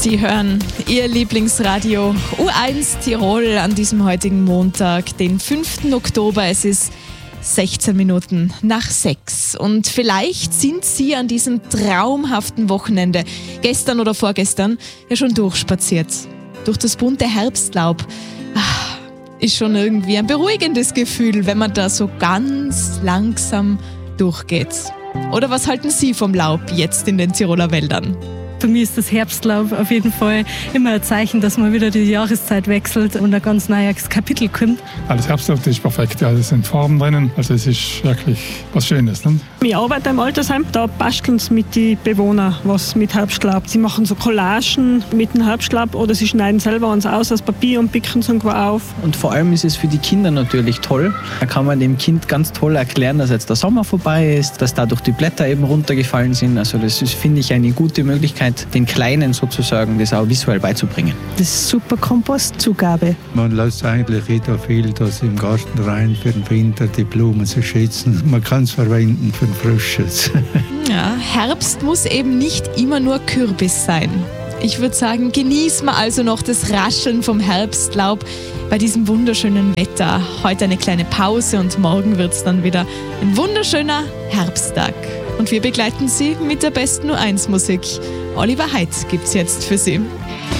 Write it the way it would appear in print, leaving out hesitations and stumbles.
Sie hören Ihr Lieblingsradio U1 Tirol an diesem heutigen Montag, den 5. Oktober. Es ist 16 Minuten nach 6. Und vielleicht sind Sie an diesem traumhaften Wochenende, gestern oder vorgestern, ja schon durchspaziert. Durch das bunte Herbstlaub. Ist schon irgendwie ein beruhigendes Gefühl, wenn man da so ganz langsam durchgeht. Oder was halten Sie vom Laub jetzt in den Tiroler Wäldern? Für mich ist das Herbstlaub auf jeden Fall immer ein Zeichen, dass man wieder die Jahreszeit wechselt und ein ganz neues Kapitel kommt. Das Herbstlaub ist perfekt, ja, es sind Farben drinnen, also es ist wirklich was Schönes. Ne? Ich arbeite im Altersheim, da basteln sie mit den Bewohnern was mit Herbstlaub. Sie machen so Collagen mit dem Herbstlaub oder sie schneiden selber uns aus Papier und picken es irgendwo auf. Und vor allem ist es für die Kinder natürlich toll. Da kann man dem Kind ganz toll erklären, dass jetzt der Sommer vorbei ist, dass dadurch die Blätter eben runtergefallen sind. Also das ist, finde ich, eine gute Möglichkeit, den Kleinen sozusagen das auch visuell beizubringen. Das ist super Kompostzugabe. Man lässt eigentlich jeder viel das im Garten rein für den Winter, die Blumen zu schützen. Man kann es verwenden für den Frisches. Ja, Herbst muss eben nicht immer nur Kürbis sein. Ich würde sagen, genießen wir also noch das Rascheln vom Herbstlaub bei diesem wunderschönen Wetter. Heute eine kleine Pause und morgen wird es dann wieder ein wunderschöner Herbsttag. Und wir begleiten Sie mit der besten U1-Musik. Oliver Heid gibt's jetzt für Sie.